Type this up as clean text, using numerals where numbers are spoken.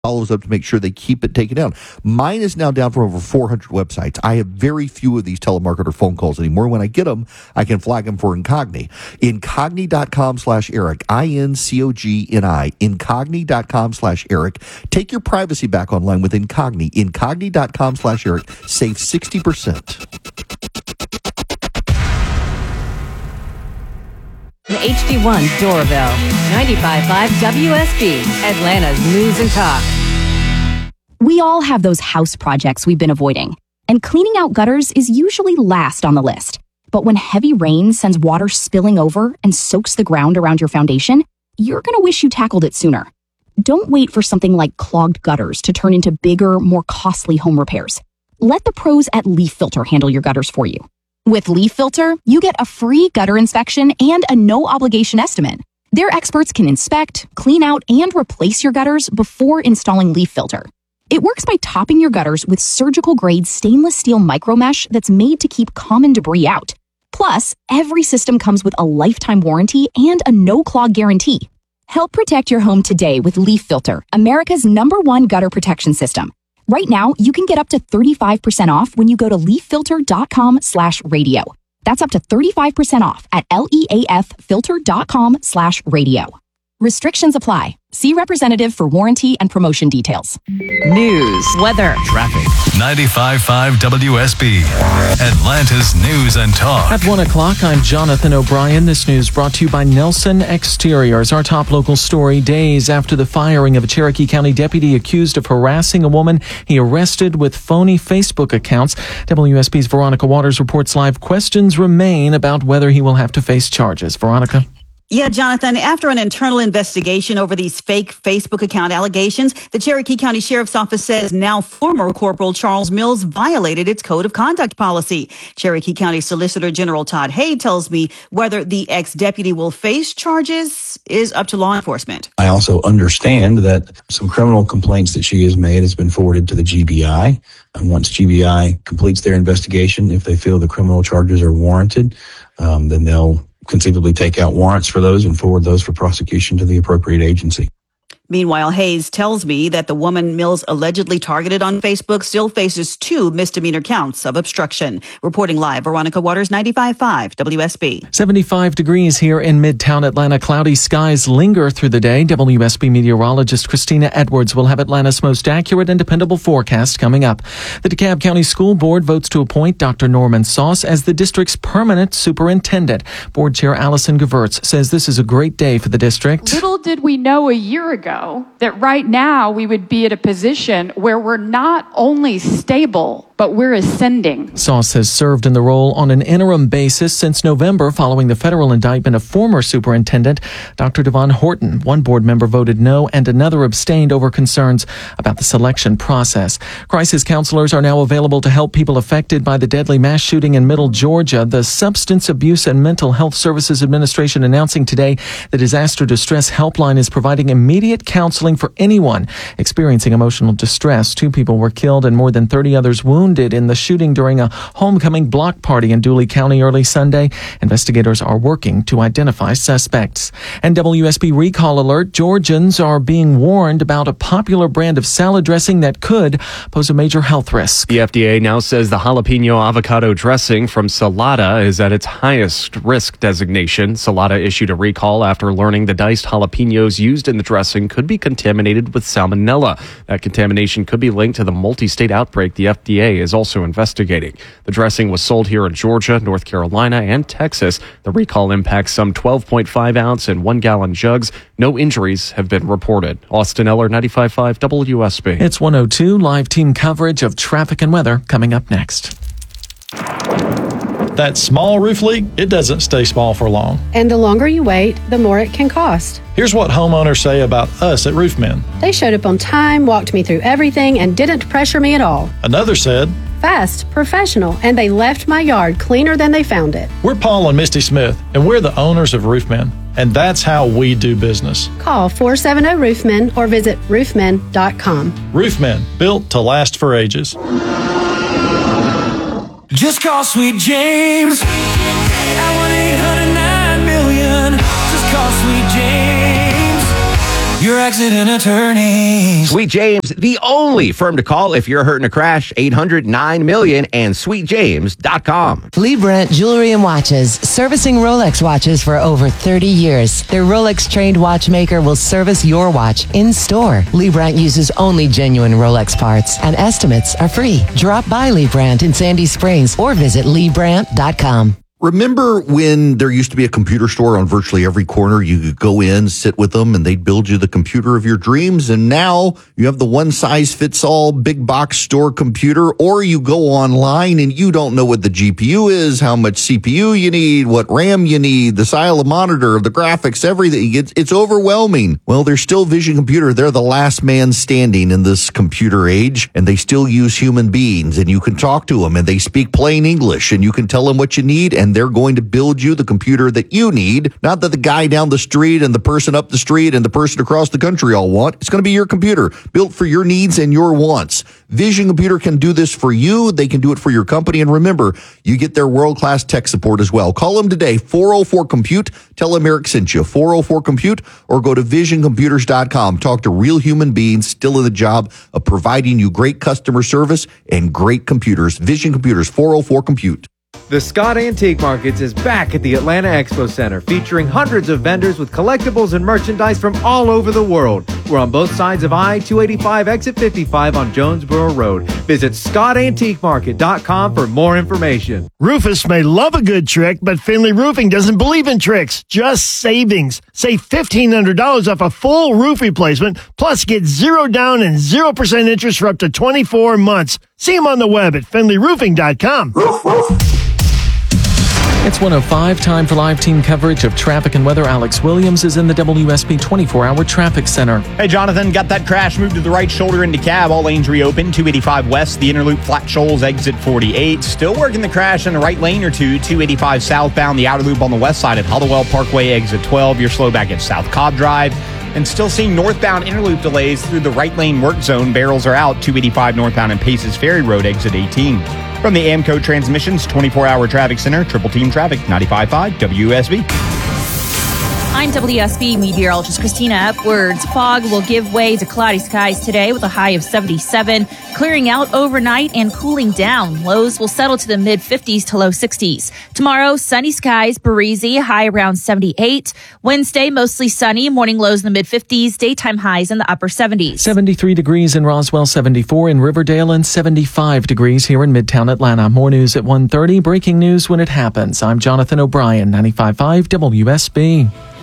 follows up to make sure they keep it taken down. Mine is now down from over 400 websites. I have very few of these telemarketer phone calls anymore. When I get them, I can flag them for Incogni. Incogni.com/Eric, INCOGNI, Incogni.com/Eric. Take your privacy back online with Incogni. Incogni.com/Eric. Save 60%. The HD1 doorbell. 95.5 WSB, Atlanta's News and Talk. We all have those house projects we've been avoiding, and cleaning out gutters is usually last on the list. But when heavy rain sends water spilling over and soaks the ground around your foundation, you're going to wish you tackled it sooner. Don't wait for something like clogged gutters to turn into bigger, more costly home repairs. Let the pros at Leaf Filter handle your gutters for you. With Leaf Filter, you get a free gutter inspection and a no-obligation estimate. Their experts can inspect, clean out, and replace your gutters before installing Leaf Filter. It works by topping your gutters with surgical-grade stainless steel micromesh that's made to keep common debris out. Plus, every system comes with a lifetime warranty and a no-clog guarantee. Help protect your home today with Leaf Filter, America's #1 gutter protection system. Right now, you can get up to 35% off when you go to leaffilter.com/radio. That's up to 35% off at leaffilter.com/radio. Restrictions apply. See representative for warranty and promotion details. News, weather, traffic. 95.5 WSB, Atlanta's News and Talk. At 1 o'clock, I'm Jonathan O'Brien. This news brought to you by Nelson Exteriors. Our top local story, days after the firing of a Cherokee County deputy accused of harassing a woman he arrested with phony Facebook accounts. WSB's Veronica Waters reports live. Questions remain about whether he will have to face charges. Veronica? Yeah, Jonathan, after an internal investigation over these fake Facebook account allegations, the Cherokee County Sheriff's Office says now former Corporal Charles Mills violated its code of conduct policy. Cherokee County Solicitor General Todd Hay tells me whether the ex-deputy will face charges is up to law enforcement. I also understand that some criminal complaints that she has made has been forwarded to the GBI. And once GBI completes their investigation, if they feel the criminal charges are warranted, then they'll conceivably take out warrants for those and forward those for prosecution to the appropriate agency. Meanwhile, Hayes tells me that the woman Mills allegedly targeted on Facebook still faces 2 misdemeanor counts of obstruction. Reporting live, Veronica Waters, 95.5 WSB. 75 degrees here in Midtown Atlanta. Cloudy skies linger through the day. WSB meteorologist Christina Edwards will have Atlanta's most accurate and dependable forecast coming up. The DeKalb County School Board votes to appoint Dr. Norman Sauce as the district's permanent superintendent. Board Chair Allison Gewirtz says this is a great day for the district. Little did we know a year ago that right now we would be at a position where we're not only stable, but we're ascending. Sauce has served in the role on an interim basis since November following the federal indictment of former superintendent Dr. Devon Horton. One board member voted no and another abstained over concerns about the selection process. Crisis counselors are now available to help people affected by the deadly mass shooting in Middle Georgia. The Substance Abuse and Mental Health Services Administration announcing today the Disaster Distress Helpline is providing immediate counseling for anyone experiencing emotional distress. 2 people were killed and more than 30 others wounded in the shooting during a homecoming block party in Dooley County early Sunday. Investigators are working to identify suspects. And WSB recall alert, Georgians are being warned about a popular brand of salad dressing that could pose a major health risk. The FDA now says the jalapeno avocado dressing from Salata is at its highest risk designation. Salata issued a recall after learning the diced jalapenos used in the dressing could be contaminated with salmonella. That contamination could be linked to the multi-state outbreak the FDA is also investigating. The dressing was sold here in Georgia, North Carolina, and Texas. The recall impacts some 12.5 ounce and 1 gallon jugs. No injuries have been reported. Austin Eller, 95.5 WSB. It's 102, live team coverage of traffic and weather coming up next. That small roof leak, it doesn't stay small for long. And the longer you wait, the more it can cost. Here's what homeowners say about us at Roofmen. They showed up on time, walked me through everything, and didn't pressure me at all. Another said, fast, professional, and they left my yard cleaner than they found it. We're Paul and Misty Smith, and we're the owners of Roofmen. And that's how we do business. Call 470-ROOFMEN or visit roofmen.com. Roofmen, built to last for ages. Just call Sweet James at 1-800-9-million. Just call Sweet James. your accident attorneys. Sweet James, the only firm to call if you're hurt in a crash. 800-9-MILLION and sweetjames.com. Lee Brandt Jewelry and Watches, servicing Rolex watches for over 30 years. Their Rolex-trained watchmaker will service your watch in store. Lee Brandt uses only genuine Rolex parts, and estimates are free. Drop by Lee Brandt in Sandy Springs or visit LeeBrandt.com. Remember when there used to be a computer store on virtually every corner? You could go in, sit with them, and they'd build you the computer of your dreams. And now you have the one-size-fits-all big box store computer, or you go online and you don't know what the GPU is, how much CPU you need, what RAM you need, the style of monitor, the graphics, everything. It's overwhelming. Well, there's still Vision Computer. They're the last man standing in this computer age, and they still use human beings, and you can talk to them, and they speak plain English, and you can tell them what you need, and they're going to build you the computer that you need, not that the guy down the street and the person up the street and the person across the country all want. It's going to be your computer, built for your needs and your wants. Vision Computer can do this for you. They can do it for your company. And remember, you get their world-class tech support as well. Call them today, 404-COMPUTE. Tell them Eric sent you, 404-COMPUTE, or go to visioncomputers.com. Talk to real human beings still in the job of providing you great customer service and great computers. Vision Computers, 404-COMPUTE. The Scott Antique Markets is back at the Atlanta Expo Center, featuring hundreds of vendors with collectibles and merchandise from all over the world. We're on both sides of I-285, exit 55 on Jonesboro Road. Visit ScottAntiqueMarket.com for more information. Rufus may love a good trick, but Finley Roofing doesn't believe in tricks, just savings. Save $1,500 off a full roof replacement, plus get 0 down and 0% interest for up to 24 months. See them on the web at FinleyRoofing.com. It's 1:05, time for live team coverage of traffic and weather. Alex Williams is in the WSB 24-hour traffic center. Hey, Jonathan, got that crash moved to the right shoulder into cab. All lanes reopened. 285 west, the Interloop, Flat Shoals, exit 48. Still working the crash in the right lane or two. 285 southbound, the outer loop on the west side at Hollowell Parkway, exit 12. You're slow back at South Cobb Drive. And still seeing northbound Interloop delays through the right lane work zone. Barrels are out. 285 northbound and Paces Ferry Road, exit 18. From the AMCO Transmissions 24-hour traffic center, Triple Team Traffic, 95.5 WSB. I'm WSB meteorologist Christina Epwards. Fog will give way to cloudy skies today with a high of 77, clearing out overnight and cooling down. Lows will settle to the mid-50s to low 60s. Tomorrow, sunny skies, breezy, high around 78. Wednesday, mostly sunny, morning lows in the mid-50s, daytime highs in the upper 70s. 73 degrees in Roswell, 74 in Riverdale, and 75 degrees here in Midtown Atlanta. More news at 1:30. Breaking news when it happens. I'm Jonathan O'Brien, 95.5 WSB.